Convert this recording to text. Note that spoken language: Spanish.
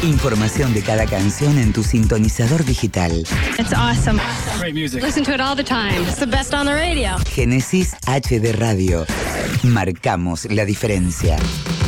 Información de cada canción en tu sintonizador digital. It's awesome. Great music. Listen to it all the time. It's the best on the radio. Génesis HD Radio. Marcamos la diferencia.